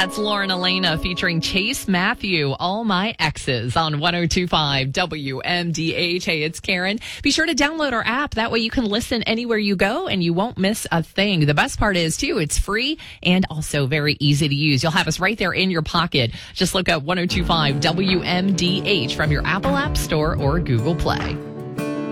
That's Lauren Elena featuring Chase Matthew, All My Exes on 102.5 WMDH. Hey, it's Karen. Be sure to download our app. That way you can listen anywhere you go and you won't miss a thing. The best part is, too, it's free and also very easy to use. You'll have us right there in your pocket. Just look up 102.5 WMDH from your Apple App Store or Google Play.